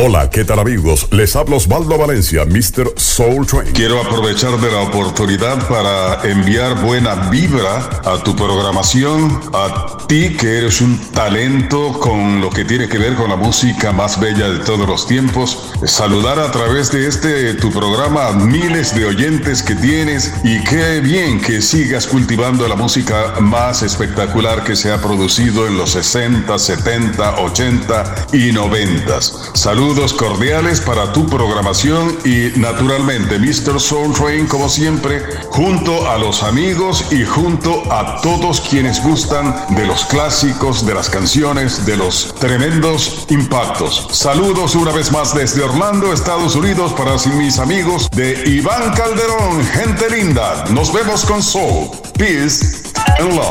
Hola, ¿qué tal amigos? Les habla Osvaldo Valencia, Mr. Soul Train. Quiero aprovechar de la oportunidad para enviar buena vibra a tu programación, a ti que eres un talento con lo que tiene que ver con la música más bella de todos los tiempos. Saludar a través de tu programa a miles de oyentes que tienes y qué bien que sigas cultivando la música más espectacular que se ha producido en los 60, 70, 80 y 90. Saludos cordiales para tu programación y naturalmente Mr. Soul Train como siempre junto a los amigos y junto a todos quienes gustan de los clásicos, de las canciones, de los tremendos impactos. Saludos una vez más desde Orlando, Estados Unidos para mis amigos de Iván Calderón, gente linda. Nos vemos con Soul, Peace and Love.